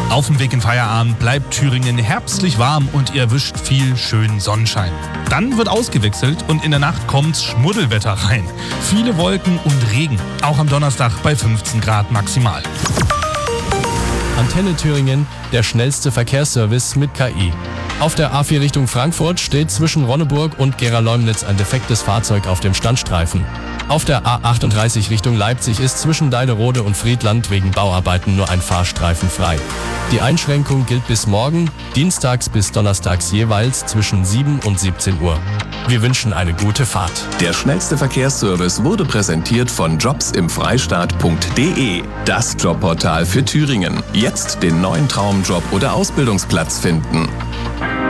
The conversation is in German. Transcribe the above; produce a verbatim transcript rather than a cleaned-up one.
Auf dem Weg in Feierabend bleibt Thüringen herbstlich warm und ihr erwischt viel schönen Sonnenschein. Dann wird ausgewechselt und in der Nacht kommt's Schmuddelwetter rein. Viele Wolken und Regen, auch am Donnerstag bei fünfzehn Grad maximal. Antenne Thüringen, der schnellste Verkehrsservice mit K I. Auf der A vier Richtung Frankfurt steht zwischen Ronneburg und Gera-Leumnitz ein defektes Fahrzeug auf dem Standstreifen. Auf der A achtunddreißig Richtung Leipzig ist zwischen Deilerode und Friedland wegen Bauarbeiten nur ein Fahrstreifen frei. Die Einschränkung gilt bis morgen, dienstags bis donnerstags jeweils zwischen sieben und siebzehn Uhr. Wir wünschen eine gute Fahrt. Der schnellste Verkehrsservice wurde präsentiert von jobs im freistaat punkt de. Das Jobportal für Thüringen. Jetzt den neuen Traumjob oder Ausbildungsplatz finden.